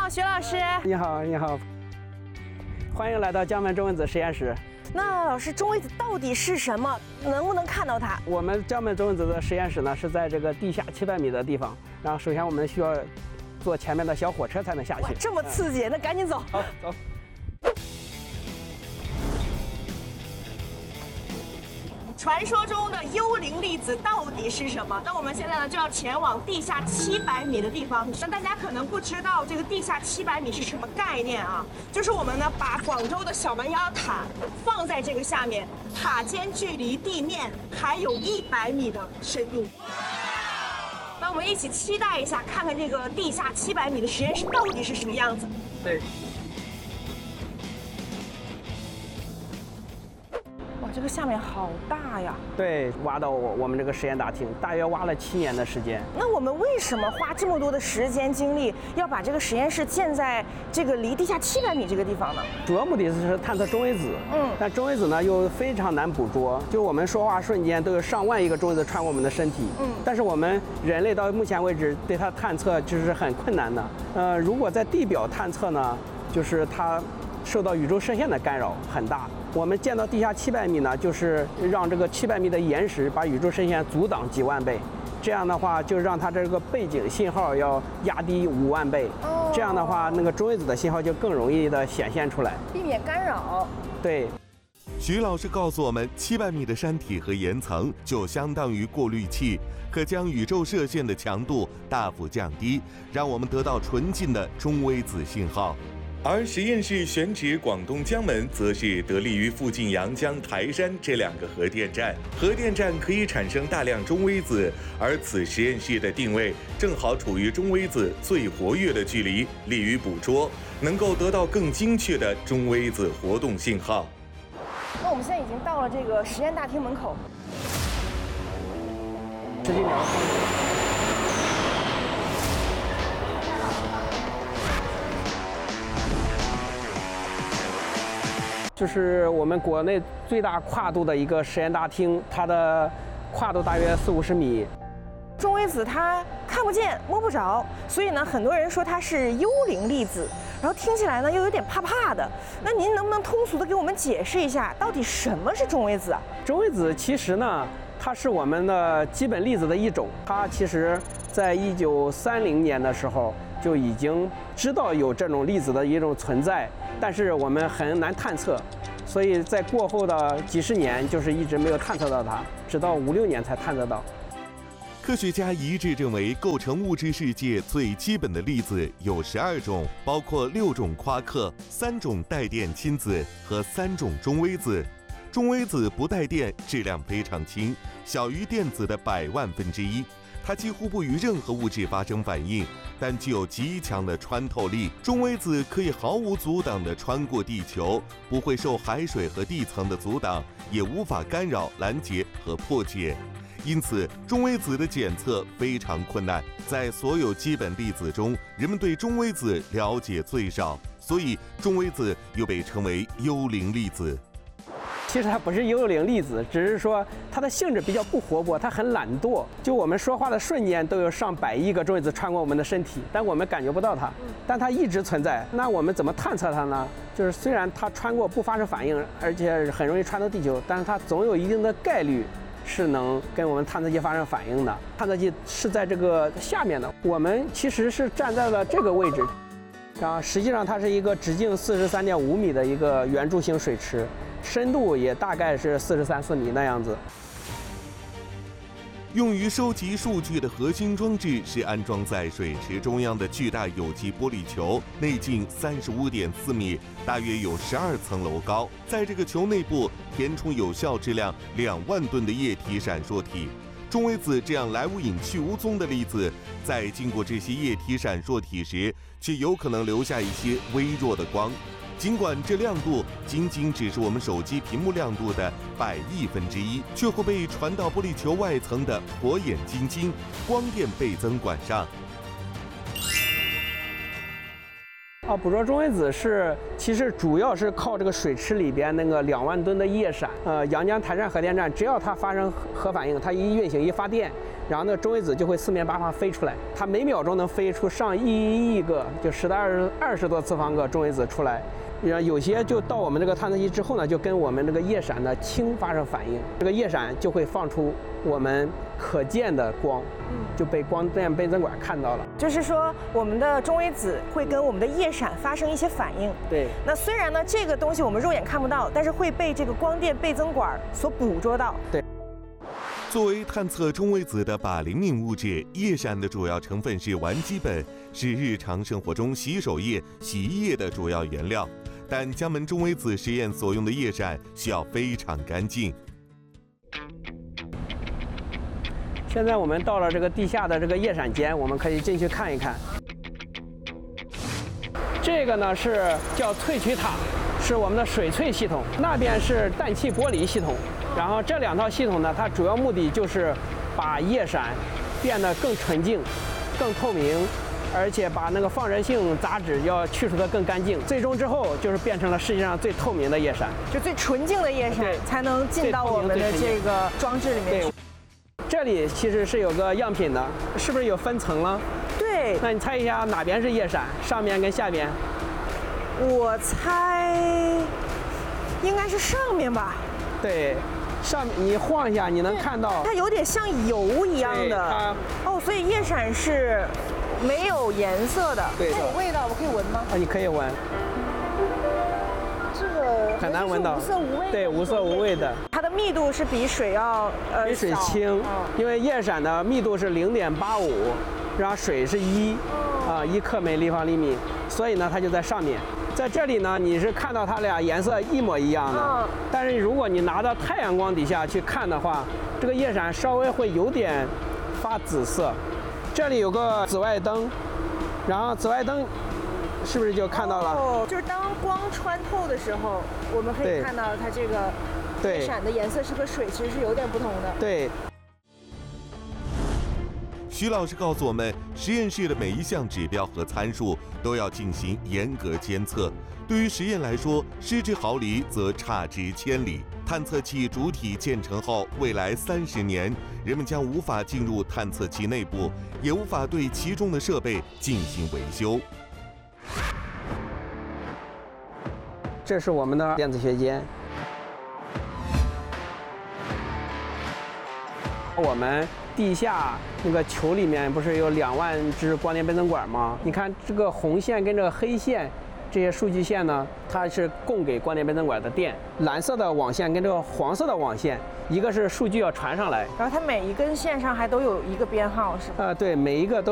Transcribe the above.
好，徐老师。 你好，你好，欢迎来到江门中微子实验室。 那老师，中微子到底是什么？能不能看到它？ 我们江门中微子的实验室呢，是在这个地下700米的地方。然后，首先我们需要坐前面的小火车才能下去。 哇，这么刺激，那赶紧走。 好，走。 传说中的幽灵粒子到底是什么？那我们现在呢就要前往地下700米的地方。那大家可能不知道这个地下700米是什么概念啊？就是我们呢把广州的小蛮腰塔放在这个下面，塔尖距离地面还有100米的深度。那我们一起期待一下，看看这个地下700米的实验室到底是什么样子。 对。 哇，这个下面好大呀！ 对，挖到我们这个实验大厅，大约挖了7年的时间。 那我们为什么花这么多的时间精力，要把这个实验室建在这个离地下700米这个地方呢？ 主要目的是探测中微子。但中微子呢又非常难捕捉，就我们说话瞬间都有上万亿个中微子穿过我们的身体。但是我们人类到目前为止对它探测就是很困难的。如果在地表探测呢，就是它受到宇宙射线的干扰很大。我们建到地下700米呢，就是让这个700米的岩石把宇宙射线阻挡几万倍，这样的话就让它这个背景信号要压低5万倍。这样的话，那个中微子的信号就更容易的显现出来， 避免干扰。 对。 徐老师告诉我们，700米的山体和岩层就相当于过滤器，可将宇宙射线的强度大幅降低，让我们得到纯净的中微子信号。而实验室选址广东江门，则是得力于附近阳江、台山这2个核电站。核电站可以产生大量中微子，而此实验室的定位正好处于中微子最活跃的距离，利于捕捉，能够得到更精确的中微子活动信号。 那我们现在已经到了这个实验大厅门口。 实际描述。就是我们国内最大跨度的一个实验大厅，它的跨度大约40-50米。 中微子它看不见摸不着，所以呢，很多人说它是幽灵粒子，然后听起来呢又有点怕怕的。那您能不能通俗的给我们解释一下，到底什么是中微子啊？ 中微子其实呢，它是我们的基本粒子的一种，它其实在1930年的时候就已经知道有这种粒子的一种存在，但是我们很难探测，所以在过后的几十年就是一直没有探测到它，直到5-6年才探测到。 科学家一致认为，构成物质世界最基本的粒子有12种，包括6种夸克、3种带电亲子和3种中微子。中微子不带电，质量非常轻，小于电子的100万分之一。它几乎不与任何物质发生反应，但具有极强的穿透力。中微子可以毫无阻挡地穿过地球，不会受海水和地层的阻挡，也无法干扰、拦截和破解。因此，中微子的检测非常困难。在所有基本粒子中，人们对中微子了解最少，所以中微子又被称为幽灵粒子。 其实它不是幽灵粒子，只是说它的性质比较不活泼，它很懒惰。就我们说话的瞬间都有上百亿个中微子穿过我们的身体，但我们感觉不到它，但它一直存在。那我们怎么探测它呢？就是虽然它穿过不发生反应，而且很容易穿到地球，但是它总有一定的概率是能跟我们探测器发生反应的。探测器是在这个下面的，我们其实是站在了这个位置。实际上它是一个直径43.5米的一个圆柱形水池，深度也大概是43-44米那样子。 用于收集数据的核心装置是安装在水池中央的巨大有机玻璃球，内径35.4米，大约有12层楼高。在这个球内部填充有效质量2万吨的液体闪烁体。中微子这样来无影去无踪的粒子，在经过这些液体闪烁体时，却有可能留下一些微弱的光。尽管这亮度仅仅只是我们手机屏幕亮度的100亿分之一，却会被传到玻璃球外层的火眼金睛光电倍增管上。 捕捉中微子其实主要是靠这个水池里边那个2万吨的液闪。阳江台山核电站只要它发生核反应，它一运行一发电， 然后那个中微子就会四面八方飞出来，它每秒钟能飞出上1亿个，就10的20多次方个中微子出来。然后有些就到我们这个探测器之后呢，就跟我们这个夜闪的氢发生反应，这个夜闪就会放出我们可见的光，就被光电倍增管看到了。 就是说，我们的中微子会跟我们的夜闪发生一些反应。 对。 那虽然呢，这个东西我们肉眼看不到，但是会被这个光电倍增管所捕捉到。 对。 作为探测中微子的靶灵敏物质，夜闪的主要成分是烷基苯，是日常生活中洗手液、洗衣液的主要原料。但江门中微子实验所用的夜闪需要非常干净。 现在我们到了这个地下的这个夜闪间，我们可以进去看一看。这个呢是叫萃取塔，是我们的水萃系统，那边是氮气剥离系统。然后这2套系统呢，它主要目的就是把夜闪变得更纯净、更透明，而且把那个放射性杂质要去除得更干净。最终之后就是变成了世界上最透明的夜闪， 就最纯净的夜闪才能进到我们的这个装置里面去。 这里其实是有个样品的，是不是有分层了？ 对。 那你猜一下哪边是夜闪，上面跟下边？ 我猜应该是上面吧。 对。上面你晃一下，你能看到它有点像油一样的哦，所以夜闪是没有颜色的。 对， 它有味道，我可以闻吗？ 你可以闻。 这个很难闻到， 无色无味。对， 无色无味的。 它的密度是比水要比水轻，因为夜闪的密度是0.85，然后水是1克每立方厘米，所以呢它就在上面。在这里呢，你是看到它俩颜色一模一样的，但是如果你拿到太阳光底下去看的话，这个夜闪稍微会有点发紫色。这里有个紫外灯，然后紫外灯是不是就看到了？ 哦，就是当光穿透的时候，我们可以看到它这个夜闪的颜色是和水其实是有点不同的。 对。 徐老师告诉我们，实验室的每一项指标和参数都要进行严格监测。对于实验来说，失之毫厘则差之千里。探测器主体建成后，未来30年，人们将无法进入探测器内部，也无法对其中的设备进行维修。 这是我们的电子学间。我们地下那个球里面不是有2万只光电倍增管吗？你看这个红线跟这个黑线，这些数据线呢，它是供给光电倍增管的电。蓝色的网线跟这个黄色的网线，一个是数据要传上来， 然后它每一根线上还都有一个编号，是吧？ 对，每一个都。